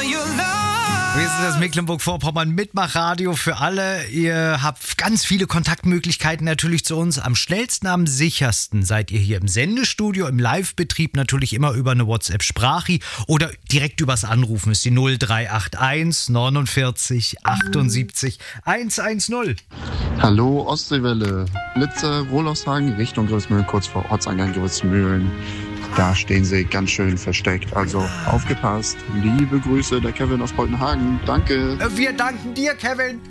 Wir sind das Mecklenburg-Vorpommern Mitmachradio für alle. Ihr habt ganz viele Kontaktmöglichkeiten natürlich zu uns. Am schnellsten, am sichersten seid ihr hier im Sendestudio, im Live-Betrieb natürlich immer über eine WhatsApp-Sprache oder direkt übers Anrufen ist die 0381 49 78 110. Hallo Ostseewelle, Blitzer, Rohlofshagen, Richtung Größmühlen, kurz vor Ortseingang Größmühlen. Da stehen sie ganz schön versteckt, also aufgepasst. Liebe Grüße, der Kevin aus Boltenhagen, danke. Wir danken dir, Kevin.